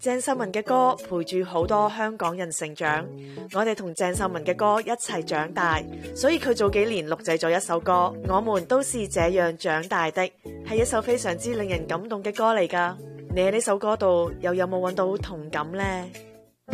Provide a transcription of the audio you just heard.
鄭秀文嘅歌陪住好多香港人成長，我哋同鄭秀文嘅歌一齊長大，所以佢早幾年錄製咗一首歌《我們都是這樣長大的》，係一首非常之令人感動嘅歌嚟㗎。你喺呢首歌度又有冇揾到同感呢？